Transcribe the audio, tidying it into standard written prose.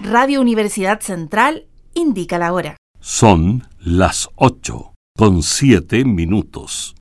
Radio Universidad Central indica la hora. Son las 8:07.